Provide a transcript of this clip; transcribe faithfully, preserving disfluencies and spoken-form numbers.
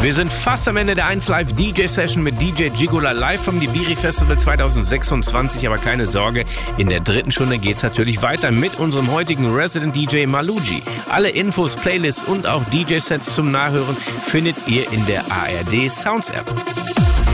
Wir sind fast am Ende der eins Live D J Session mit D J Gigola live vom Nibiri Festival zwanzig sechsundzwanzig, aber keine Sorge, in der dritten Stunde geht's natürlich weiter mit unserem heutigen Resident D J Maluji. Alle Infos, Playlists und auch D J Sets zum Nachhören findet ihr in der A R D Sounds App.